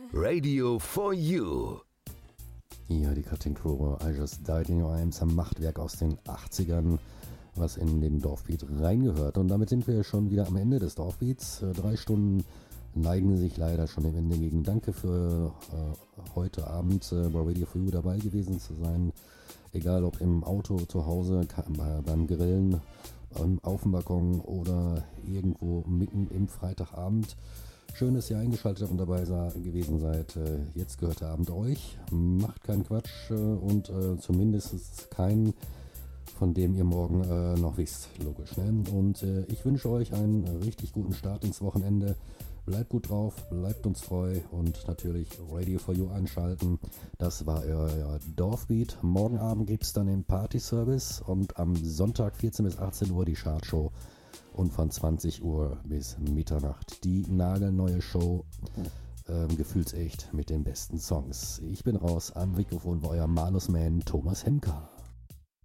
Radio for You. Hier die Cutting Crew, I Just Died in Your Arms, am Machtwerk aus den 80ern, was in den Dorfbeat reingehört. Und damit sind wir schon wieder am Ende des Dorfbeats. 3 Stunden neigen sich leider schon dem Ende gegen. Danke für heute Abend bei Radio for You dabei gewesen zu sein. Egal ob im Auto, zu Hause, beim Grillen, auf dem Balkon oder irgendwo mitten im Freitagabend. Schön, dass ihr eingeschaltet habt und dabei gewesen seid. Jetzt gehört der Abend euch. Macht keinen Quatsch und zumindest keinen, von dem ihr morgen noch wisst. Logisch, ne? Und ich wünsche euch einen richtig guten Start ins Wochenende. Bleibt gut drauf, bleibt uns treu und natürlich Radio for You einschalten. Das war euer Dorfbeat. Morgen Abend gibt es dann den Party-Service und am Sonntag 14 bis 18 Uhr die Chartshow. Und von 20 Uhr bis Mitternacht die nagelneue Show, gefühlsecht mit den besten Songs. Ich bin raus, am Mikrofon war euer Malus-Man Thomas Hemker.